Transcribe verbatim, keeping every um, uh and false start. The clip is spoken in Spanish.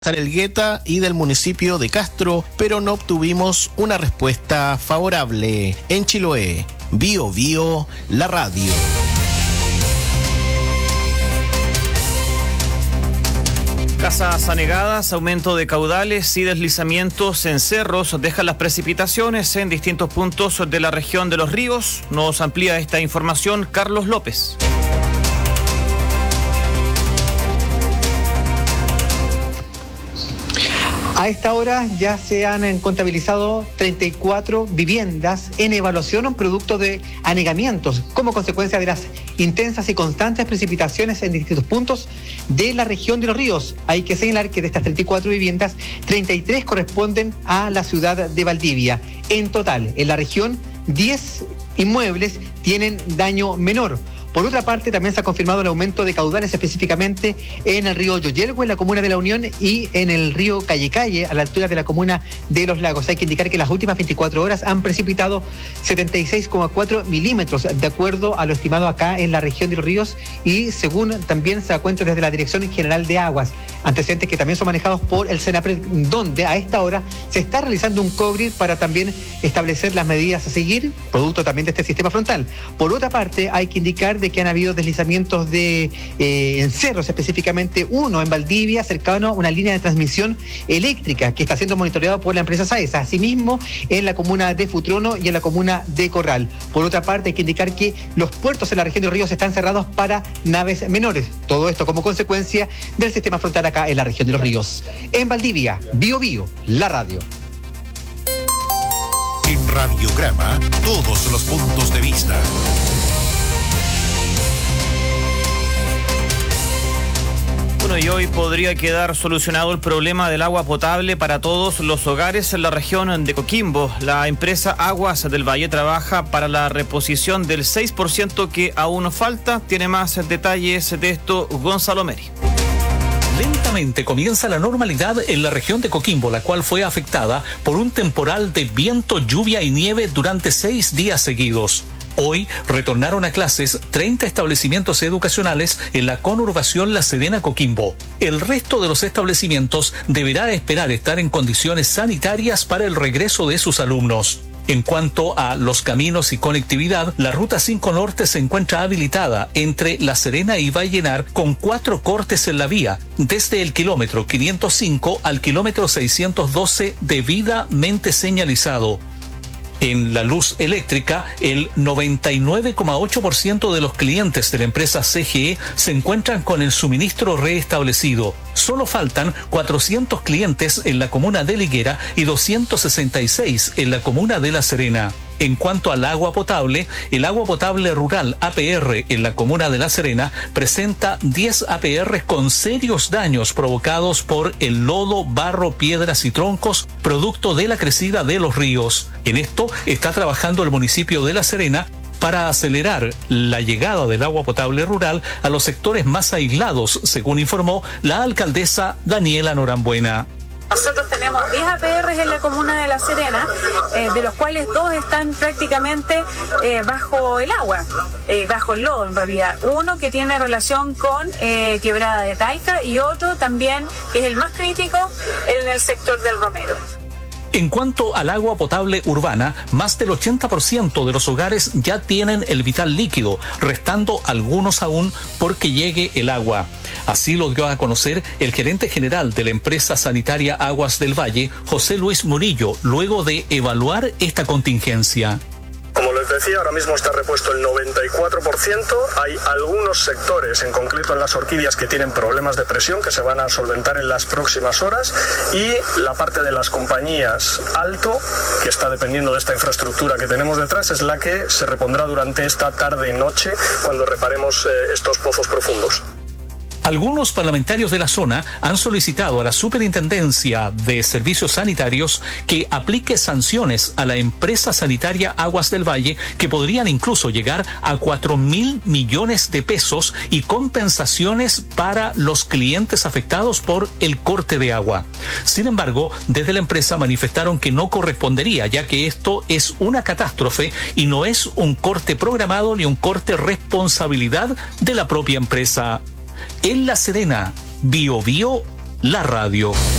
Elgueta y del municipio de Castro, pero no obtuvimos una respuesta favorable. En Chiloé, Bio Bio, la radio. Casas anegadas, aumento de caudales y deslizamientos en cerros dejan las precipitaciones en distintos puntos de la región de Los Ríos. Nos amplía esta información Carlos López. A esta hora ya se han contabilizado treinta y cuatro viviendas en evaluación producto de anegamientos como consecuencia de las intensas y constantes precipitaciones en distintos puntos de la región de Los Ríos. Hay que señalar que de estas treinta y cuatro viviendas, treinta y tres corresponden a la ciudad de Valdivia. En total, en la región, diez inmuebles tienen daño menor. Por otra parte, también se ha confirmado el aumento de caudales específicamente en el río Yoyelgo, en la comuna de La Unión, y en el río Calle Calle, a la altura de la comuna de Los Lagos. Hay que indicar que las últimas veinticuatro horas han precipitado setenta y seis coma cuatro milímetros, de acuerdo a lo estimado acá en la región de Los Ríos, y según también se da cuenta desde la Dirección General de Aguas, antecedentes que también son manejados por el SENAPRED, donde a esta hora se está realizando un COGRIR para también establecer las medidas a seguir, producto también de este sistema frontal. Por otra parte, hay que indicar de que han habido deslizamientos de eh, en cerros, específicamente uno en Valdivia, cercano a una línea de transmisión eléctrica que está siendo monitoreado por la empresa SAESA, asimismo en la comuna de Futrono y en la comuna de Corral. Por otra parte, hay que indicar que los puertos en la región de Los Ríos están cerrados para naves menores. Todo esto como consecuencia del sistema frontal acá en la región de Los Ríos. En Valdivia, Bio Bio, la radio. En Radiograma, todos los puntos de vista. Bueno, y hoy podría quedar solucionado el problema del agua potable para todos los hogares en la región de Coquimbo. La empresa Aguas del Valle trabaja para la reposición del seis por ciento que aún falta. Tiene más detalles de esto Gonzalo Meri. Lentamente comienza la normalidad en la región de Coquimbo, la cual fue afectada por un temporal de viento, lluvia y nieve durante seis días seguidos. Hoy retornaron a clases treinta establecimientos educacionales en la conurbación La Serena-Coquimbo. El resto de los establecimientos deberá esperar estar en condiciones sanitarias para el regreso de sus alumnos. En cuanto a los caminos y conectividad, la Ruta cinco Norte se encuentra habilitada entre La Serena y Vallenar con cuatro cortes en la vía, desde el kilómetro quinientos cinco al kilómetro seiscientos doce debidamente señalizado. En la luz eléctrica, el noventa y nueve coma ocho por ciento de los clientes de la empresa C G E se encuentran con el suministro reestablecido. Solo faltan cuatrocientos clientes en la comuna de Liguera y doscientos sesenta y seis en la comuna de La Serena. En cuanto al agua potable, el agua potable rural A P R en la comuna de La Serena presenta diez A P R con serios daños provocados por el lodo, barro, piedras y troncos, producto de la crecida de los ríos. En esto está trabajando el municipio de La Serena para acelerar la llegada del agua potable rural a los sectores más aislados, según informó la alcaldesa Daniela Norambuena. Nosotros tenemos diez A P Rs en la comuna de La Serena, eh, de los cuales dos están prácticamente eh, bajo el agua, eh, bajo el lodo en realidad. Uno que tiene relación con eh, Quebrada de Taica y otro también, que es el más crítico, en el sector del Romero. En cuanto al agua potable urbana, más del ochenta por ciento de los hogares ya tienen el vital líquido, restando algunos aún porque llegue el agua. Así lo dio a conocer el gerente general de la empresa sanitaria Aguas del Valle, José Luis Murillo, luego de evaluar esta contingencia. Como les decía, ahora mismo está repuesto el noventa y cuatro por ciento. Hay algunos sectores, en concreto en las orquídeas, que tienen problemas de presión que se van a solventar en las próximas horas. Y la parte de las compañías alto, que está dependiendo de esta infraestructura que tenemos detrás, es la que se repondrá durante esta tarde y noche cuando reparemos eh, estos pozos profundos. Algunos parlamentarios de la zona han solicitado a la Superintendencia de Servicios Sanitarios que aplique sanciones a la empresa sanitaria Aguas del Valle que podrían incluso llegar a cuatro mil millones de pesos y compensaciones para los clientes afectados por el corte de agua. Sin embargo, desde la empresa manifestaron que no correspondería, ya que esto es una catástrofe y no es un corte programado ni un corte responsabilidad de la propia empresa. En La Serena, Bio Bio, la radio.